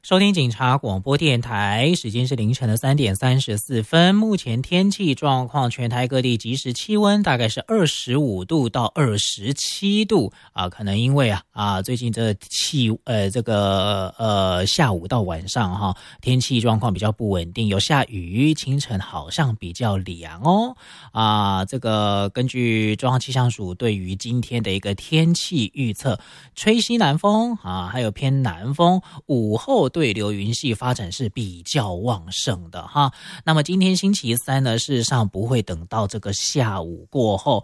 收听警察广播电台，时间是凌晨的3点34分。目前天气状况，全台各地即时气温大概是25度到27度啊。可能因为最近这下午到晚上天气状况比较不稳定，有下雨，清晨好像比较凉哦。这个根据中央气象署对于今天的一个天气预测，吹西南风还有偏南风，午后对流云系发展是比较旺盛的哈。那么今天星期三呢，事实上不会等到这个下午过后，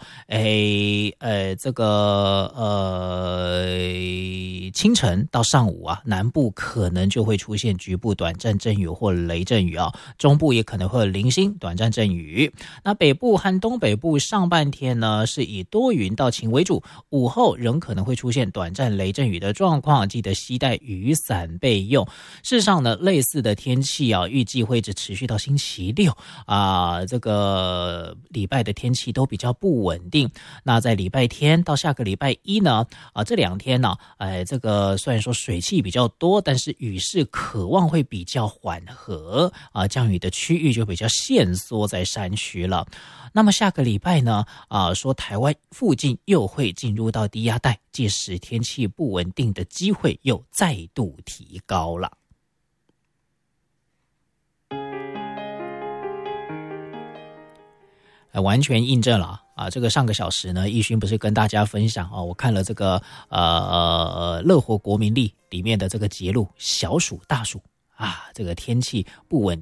清晨到上午南部可能就会出现局部短暂阵雨或雷阵雨中部也可能会有零星短暂阵雨。那北部和东北部上半天呢是以多云到晴为主，午后仍可能会出现短暂雷阵雨的状况，记得携带雨伞备用。事实上呢，类似的天气预计会一直持续到星期六这个礼拜的天气都比较不稳定。那在礼拜天到下个礼拜一呢这2天呢这个虽然说水汽比较多，但是雨势渴望会比较缓和降雨的区域就比较限缩在山区了。那么下个礼拜呢说台湾附近又会进入到低压带，届时天气不稳定的机会又再度提高了。完全印证了这个上个小时呢，奕勋不是跟大家分享我看了这个乐活国民历里面的这个节录，小暑大暑这个天气不稳